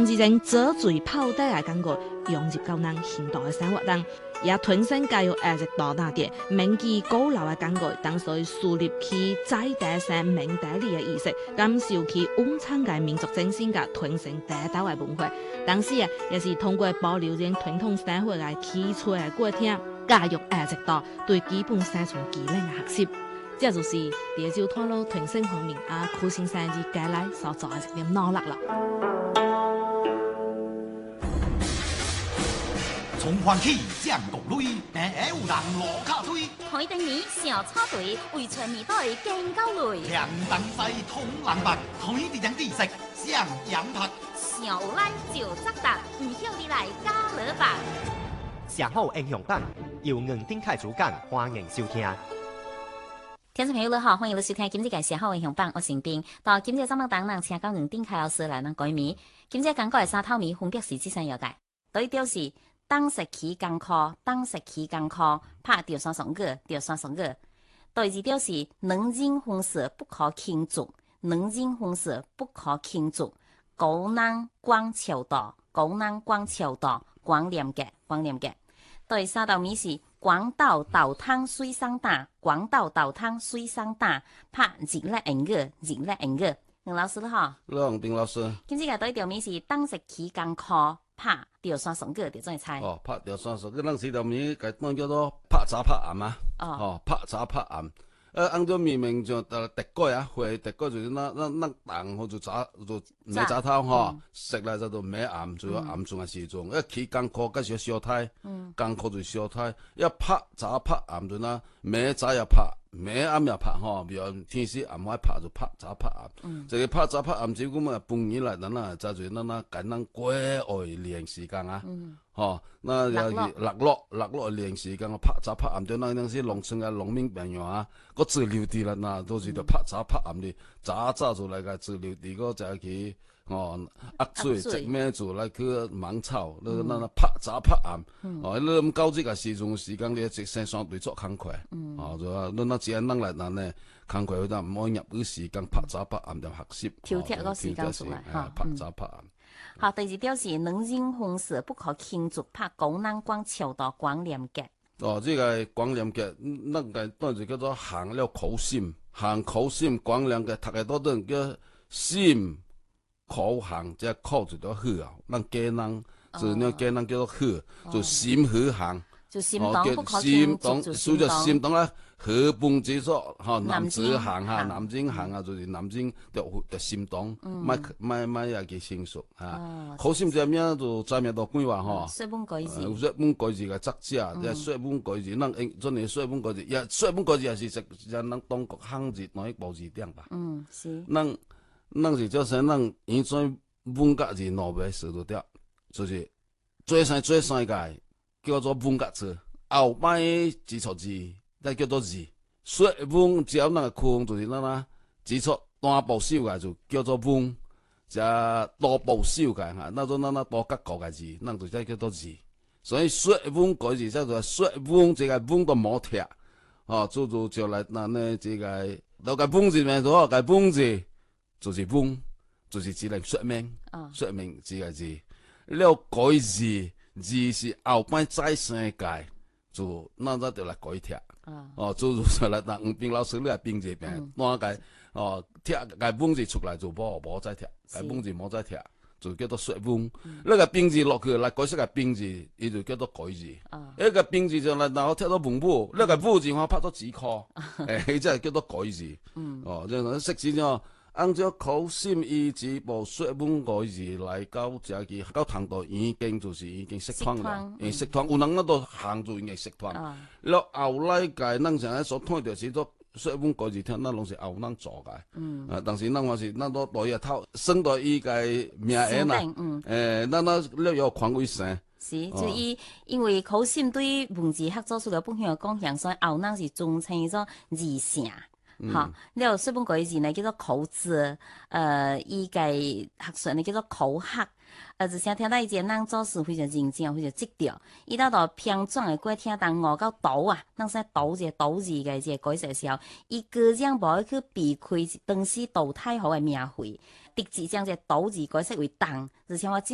长期将遮罪泡底嘅感觉融入到咱现代嘅生活中，也吞身加入一直大大啲铭记古老嘅感觉，当所以树立起在地生命地理嘅意识，感受起温昌嘅民族精神嘅传承地道嘅文化。同时啊，也是通过保留这传统生活嘅基础嘅过程，教育一直到对基本生存技能嘅学习。这就是潮州团路传承方面苦先生以家来所做嘅一点努力啦。 从欢喜降国内，平下有人落卡推， 台灯年小草队，为全年代见高累。 强东西通南北，台地人知识上洋拍。 上有咱就扎达，唔晓你来加勒吧。 上好英雄榜由硬顶开主讲，欢迎收听。 听众朋友你好，欢迎来收听今日嘅上好英雄榜，我是冰。到今日节目当中，请到硬顶开老师来咱改名。今日讲过嘅三套名分别是这三样嘅，第一条是。当时起艰苦，当时起艰苦，拍着双双个，着双双个。第二条是能人风色不可轻逐，能人风色不可轻逐。高难光桥道，高难光桥道，光廉嘅，光廉嘅。第三道名是广岛豆汤水上打，广岛豆汤水上打，拍日叻英个，日叻英个。杨老师你好， 你好，丁老师。 今次嘅第一条名是当时起艰苦。拍钓山笋个，钓怎猜？ 哦，拍钓山笋，咱时头名改当叫做拍茶拍暗啊。哦，拍茶拍暗。按照明明就特改啊，或特改就是那蛋或者炸就买炸头吼，食来就买暗，就要暗中嘅时钟。起艰苦，嗰时小太，艰苦就小太。一拍茶拍暗就那买早也拍。暝暗也拍吼，比如天时暗歹拍就拍早拍暗。这个拍早拍暗，只顾嘛半夜来，咱啊就咱简单过外练时间啊。吼，那又是落落练时间，拍早拍暗，就那些农村嘅农民朋友啊，个自留地啦，那都是着拍早拍暗的，早就来个自留地，个就去。哦，压水植咩做来去芒草，那拍早拍暗，哦，你咁高职嘅时间，你一生相对做工课，哦，就话你只人来咱呢，工课就唔可以入嗰时间拍早拍暗就学习， 挑剔個時間出來哈， 拍早拍暗。 好，第二條是能人風色不可輕逐，拍高難光橋道廣廉格。 哦，這個廣廉格，那個當時叫做行了口心，行口心廣廉格，讀嘅多啲叫心。口行即係口就叫好啊，咱家人就那家人叫做好，就心和行， 就心當不可心當， 所以就心當啊和本之所，吼男子行哈，男人行啊，就是男人就心當，咪也叫成熟啊。口心這名就在面度講話吼， 說本改字， 說本改字嘅作者，即係說本改字，咱真係說本改字，也說本改字也是咱當國漢字那一部字典吧。 是。 咱是就是咱原先文革字挪袂寫到掉，就是最三屆叫做文革字，後擺基礎字，再叫做字。說文只要咱個區就是咱啦，基礎單部首個就叫做文，只多部首個哈，那種咱多甲個個字，咱就再叫做字。所以說文改字叫做說文，這個文都冇貼，哦，就來那呢這個那個文字咩咗個文字。就是文，就是只能說明，說明這個字。了改字，字是後擺再生界，就那就來改貼。哦，就來那吳斌老師你係編字病，那個貼個文字出來就冇再貼，個文字冇再貼，就叫做說文。那個編字落去來改寫個編字，伊就叫做改字。一個編字就來然後貼到文武，那個武字我拍咗紙殼，誒，即係叫做改字。哦，即係識字咗。按照口心意志部說文改字來到這個到唐代已經釋通啦，釋通有人那都行就已經釋通。了後來個咱成日所睇到是做說文改字，聽咱攏是後人做嘅。但是咱話是咱都代一套，生代伊個名言啦，咱了有權威性。 是，就因為口心對文字學做出了本向貢獻，所以後人是尊稱咗字成。好，了說本改字呢叫做口字，伊個學術呢叫做口學，之前聽到以前人做事非常認真，非常積極，伊到偏轉的過聽當5到12啊，咱說12字嘅這個改寫時候，伊個將無去避開當時杜太后的名諱，直接將這12字改寫為當，而且我